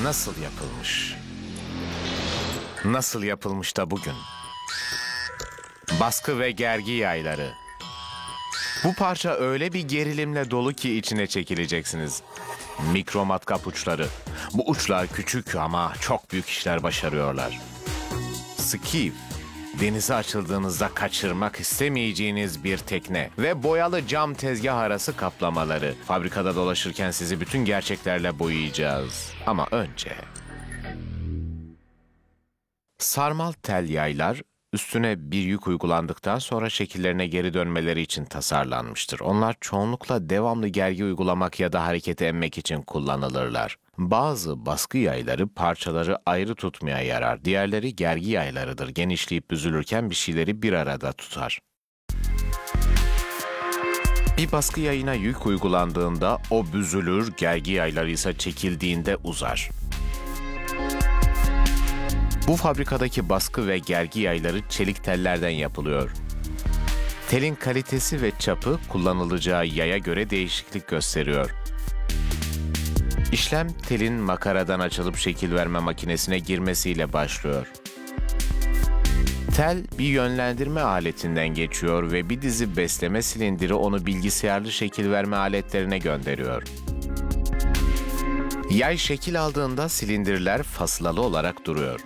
nasıl yapılmış? Nasıl yapılmış da bugün? Baskı ve gergi yayları. Bu parça öyle bir gerilimle dolu ki içine çekileceksiniz. Mikro matkap uçları. Bu uçlar küçük ama çok büyük işler başarıyorlar. Skiff, denize açıldığınızda kaçırmak istemeyeceğiniz bir tekne ve boyalı cam tezgah arası kaplamaları. Fabrikada dolaşırken sizi bütün gerçeklerle boyayacağız. Ama önce... Sarmal tel yaylar, üstüne bir yük uygulandıktan sonra şekillerine geri dönmeleri için tasarlanmıştır. Onlar çoğunlukla devamlı gergi uygulamak ya da hareketi emmek için kullanılırlar. Bazı baskı yayları parçaları ayrı tutmaya yarar. Diğerleri gergi yaylarıdır. Genişleyip büzülürken bir şeyleri bir arada tutar. Bir baskı yayına yük uygulandığında o büzülür, gergi yayları ise çekildiğinde uzar. Bu fabrikadaki baskı ve gergi yayları çelik tellerden yapılıyor. Telin kalitesi ve çapı kullanılacağı yaya göre değişiklik gösteriyor. İşlem telin makaradan açılıp şekil verme makinesine girmesiyle başlıyor. Tel bir yönlendirme aletinden geçiyor ve bir dizi besleme silindiri onu bilgisayarlı şekil verme aletlerine gönderiyor. Yay şekil aldığında silindirler fasılalı olarak duruyor.